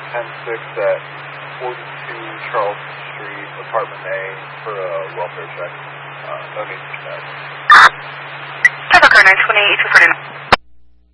10-6 at 42 Charleston Street, apartment A, for a welfare check. No need for that. Traffic car 928, 249.